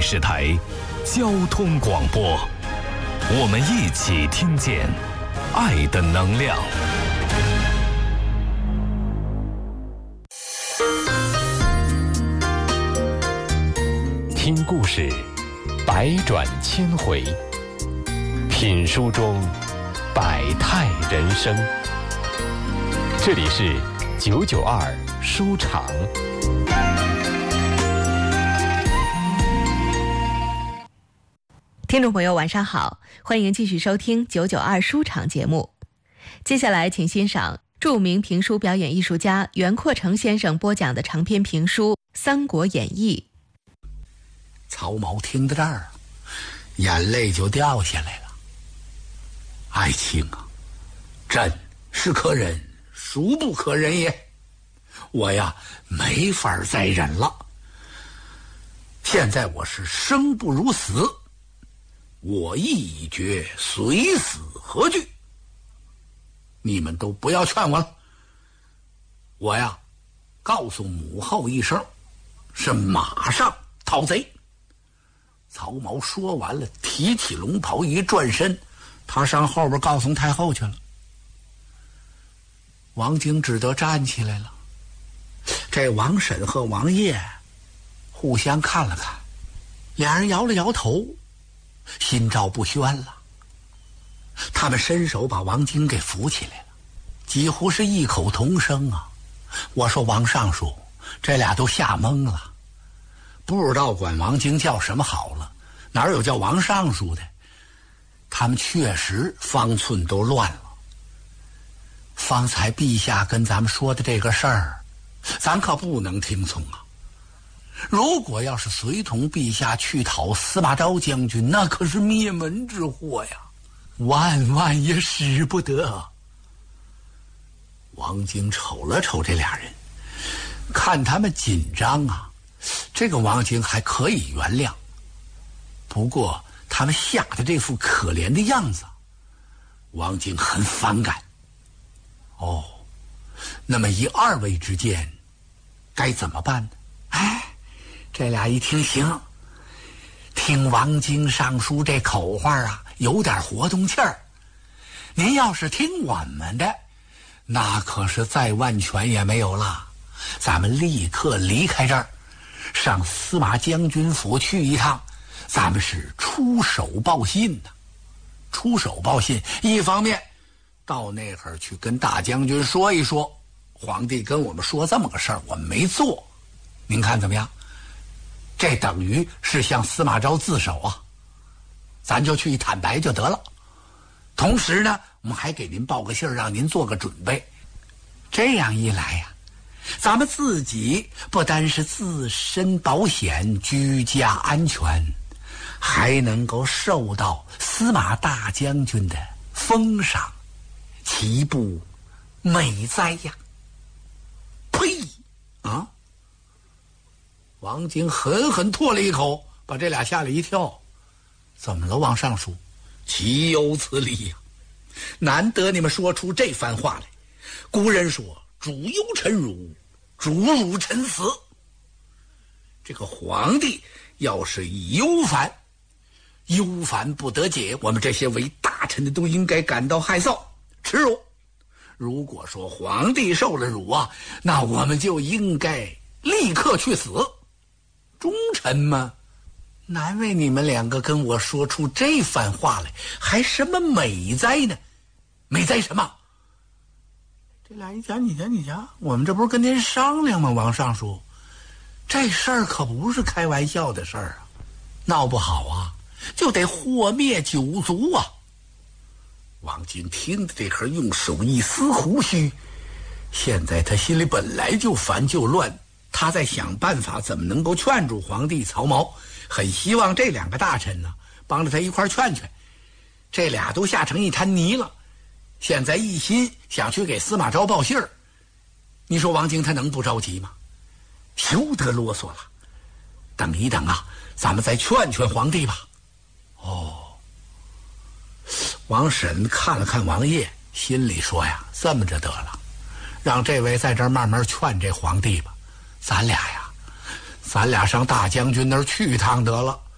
视台交通广播，我们一起听见爱的能量。听故事，百转千回；品书中，百态人生。这里是992书场。 听众朋友晚上好，欢迎继续收听992书场节目。接下来请欣赏著名评书表演艺术家袁阔成先生播讲的长篇评书《三国演义》。 曹髦听到这儿，眼泪就掉下来了。爱卿啊，朕是可忍，孰不可忍也。我呀，没法再忍了。现在我是生不如死，我意已决，随死何惧？你们都不要劝我了。我呀，告诉母后一声，是马上讨贼。曹髦说完了，提起龙袍，一转身，他上后边告诉太后去了。王景只得站起来了。这王婶和王爷互相看了看，俩人摇了摇头，心照不宣了。他们伸手把王景给扶起来了，几乎是异口同声啊。我说王尚书，这俩都吓懵了，不知道管王景叫什么好了，哪有叫王尚书的？他们确实方寸都乱了。方才陛下跟咱们说的这个事儿，咱可不能听从啊。如果要是随同陛下去讨司马昭将军，那可是灭门之祸呀，万万也使不得。王景瞅了瞅这俩人，看他们紧张啊，这个王景还可以原谅。不过他们吓得这副可怜的样子，王景很反感。哦，那么以二位之见，该怎么办呢？哎，这俩一听行，听王景上书这口话啊，有点活动气儿。您要是听我们的，那可是再万全也没有了。咱们立刻离开这儿，上司马将军府去一趟。咱们是出手报信的。出手报信，一方面到那会儿去跟大将军说一说，皇帝跟我们说这么个事儿，我们没做，您看怎么样？这等于是向司马昭自首啊，咱就去坦白就得了。同时呢，我们还给您报个信儿，让您做个准备。这样一来呀，咱们自己不单是自身保险，居家安全，还能够受到司马大将军的封赏，岂不美哉呀？呸！啊！王景狠狠唾了一口，把这俩吓了一跳。怎么了，王尚书？岂有此理呀！难得你们说出这番话来。古人说，主忧臣辱，主辱臣死。这个皇帝要是以忧烦，忧烦不得解，我们这些为大臣的都应该感到害臊耻辱。如果说皇帝受了辱啊，那我们就应该立刻去死。忠臣吗？难为你们两个跟我说出这番话来，还什么美哉呢？美哉什么？这俩一讲，你讲，我们这不是跟您商量吗？王尚书，这事儿可不是开玩笑的事儿啊，闹不好啊，就得祸灭九族啊。王景听的这会儿，用手一撕胡须，现在他心里本来就烦就乱，他在想办法怎么能够劝住皇帝曹髦，很希望这两个大臣呢帮着他一块劝劝。这俩都吓成一滩泥了，现在一心想去给司马昭报信儿，你说王景他能不着急吗？休得啰嗦了，等一等啊，咱们再劝劝皇帝吧。哦，王婶看了看王爷，心里说呀，这么着得了，让这位在这儿慢慢劝这皇帝吧。咱俩上大将军那儿去一趟得了。